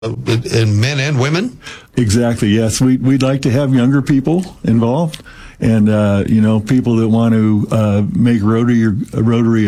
and men and women? Exactly. Yes, we'd like to have younger people involved, and people that want to make Rotary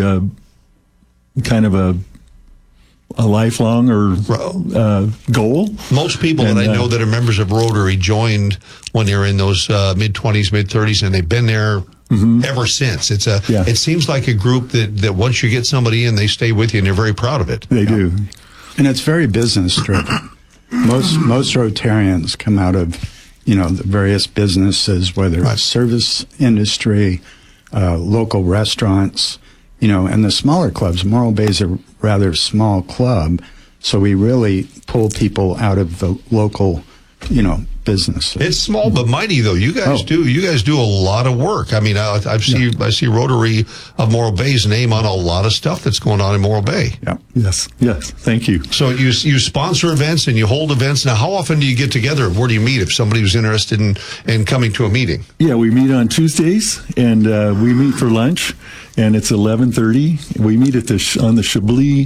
kind of a lifelong or goal. Most people that I know that are members of Rotary joined when they were in those mid-20s, mid-30s, and they've been there ever since. It seems like a group that once you get somebody in, they stay with you, and they're very proud of it. They do. And it's very business driven. Most Rotarians come out of, the various businesses, whether it's service industry, local restaurants, and the smaller clubs. Morro Bay is a rather small club, so we really pull people out of the local, businesses. It's small but mighty, though. You guys do a lot of work. I mean, I see Rotary of Morro Bay's name on a lot of stuff that's going on in Morro Bay. Yeah. Yes. Thank you. So you sponsor events and you hold events. Now, how often do you get together? Where do you meet if somebody was interested in coming to a meeting? Yeah, we meet on Tuesdays, and we meet for lunch, and it's 11:30. We meet on the Chablis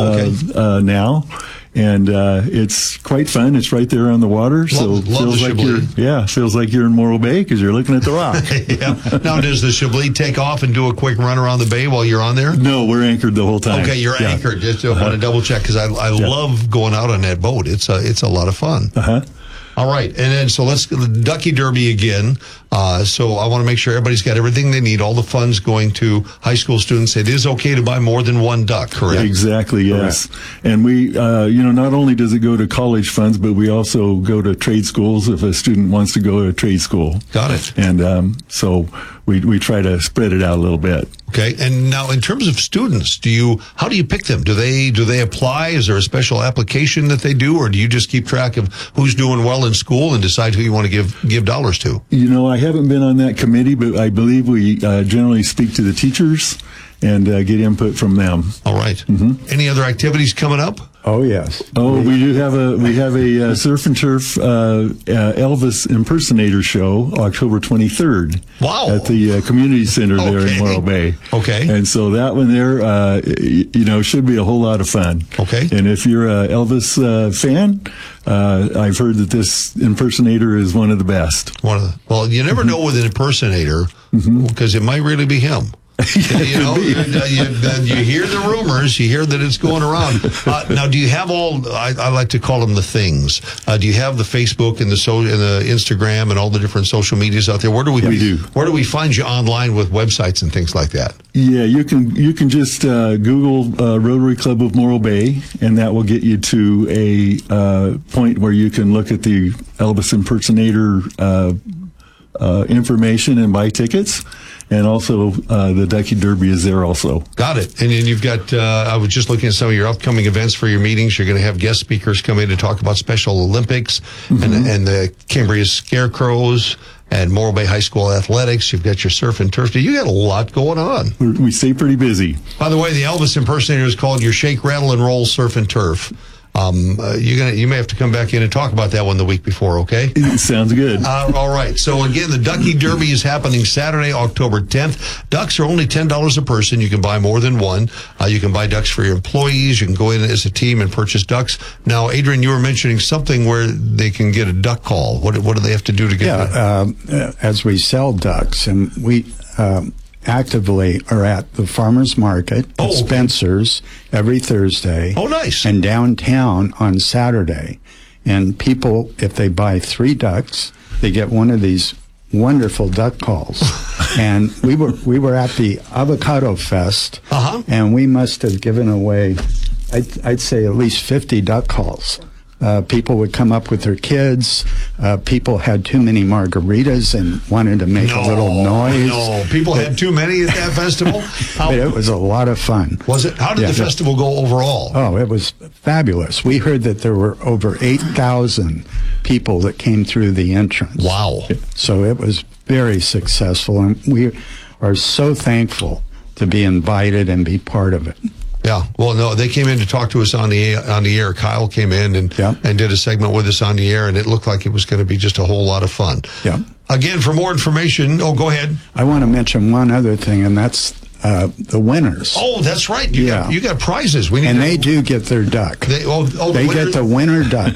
now. And it's quite fun. It's right there on the water, so feels like you're in Morro Bay because you're looking at the rock. Yeah. Now, does the Chablis take off and do a quick run around the bay while you're on there? No, we're anchored the whole time. Okay, you're anchored. Just want to double check because I love going out on that boat. It's a lot of fun. All right, and then so let's go to the Ducky Derby again. So I want to make sure everybody's got everything they need, all the funds going to high school students. It is okay to buy more than one duck, correct? Exactly, yes. Correct. And we, not only does it go to college funds, but we also go to trade schools if a student wants to go to a trade school. Got it. And so we try to spread it out a little bit. Okay, and now in terms of students, how do you pick them? Do they apply? Is there a special application that they do, or do you just keep track of who's doing well in school and decide who you want to give dollars to? I haven't been on that committee, but I believe we generally speak to the teachers and get input from them. All right. Any other activities coming up? Oh, yes. We do have a surf and turf Elvis impersonator show October 23rd. Wow. At the community center there in Morro Bay. Okay. And so that one there, should be a whole lot of fun. Okay. And if you're a Elvis fan, I've heard that this impersonator is one of the best. Well, you never know with an impersonator because it might really be him. You hear the rumors, you hear that it's going around. Now, do you have I like to call them the things. Do you have the Facebook and the Instagram and all the different social medias out there? Where do we find you online with websites and things like that? Yeah, you can just Google Rotary Club of Morro Bay, and that will get you to a point where you can look at the Elvis impersonator information and buy tickets. And also, the Ducky Derby is there also. Got it. And then you've got, I was just looking at some of your upcoming events for your meetings. You're going to have guest speakers come in to talk about Special Olympics and the Cambria Scarecrows and Morro Bay High School Athletics. You've got your surf and turf. You got a lot going on. We stay pretty busy. By the way, the Elvis impersonator is called your Shake, Rattle, and Roll Surf and Turf. You may have to come back in and talk about that one the week before, okay? Sounds good. All right. So again, the Ducky Derby is happening Saturday, October 10th. Ducks are only $10 a person. You can buy more than one. You can buy ducks for your employees. You can go in as a team and purchase ducks. Now, Adrian, you were mentioning something where they can get a duck call. What do they have to do to get that? As we sell ducks, and we actively are at the farmers market at Spencer's every Thursday. Oh, nice. And downtown on Saturday. And people, if they buy 3 ducks, they get one of these wonderful duck calls. And we were at the Avocado Fest, and we must have given away, I'd say, at least 50 duck calls. People would come up with their kids. People had too many margaritas and wanted to make a little noise. No, people had too many at that festival? It was a lot of fun. Was it? How did the festival go overall? Oh, it was fabulous. We heard that there were over 8,000 people that came through the entrance. Wow. So it was very successful, and we are so thankful to be invited and be part of it. Yeah, well, no, they came in to talk to us on the air. Kyle came in and did a segment with us on the air, and it looked like it was going to be just a whole lot of fun. Yeah. Again, for more information, go ahead. I want to mention one other thing, and that's the winners. Oh, that's right. You got prizes. We need and they do get their duck. They get the winner duck.